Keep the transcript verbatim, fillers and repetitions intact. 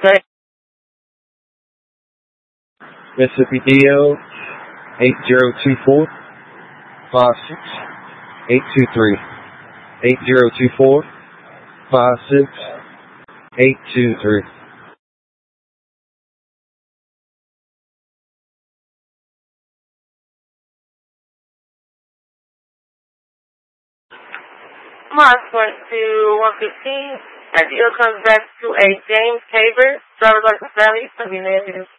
Okay. Mississippi D L eight zero two four five six eight two three. eight zero two four five six eight two three. Mark went to one fifteen. As the ill comes back to a James Tabor, driver's license value, of the United